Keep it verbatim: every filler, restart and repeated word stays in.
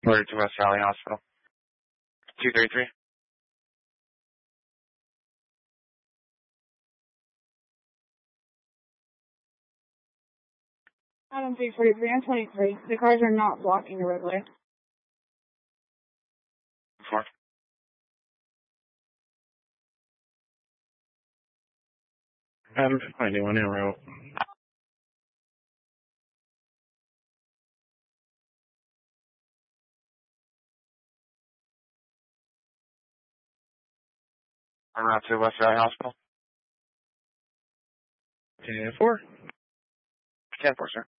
Order to West Valley Hospital. two thirty-three. Adam three forty-three and twenty-three. The cars are not blocking the roadway. Four. Adam ninety-one en route. En route to West Valley Hospital. ten four. ten four, sir.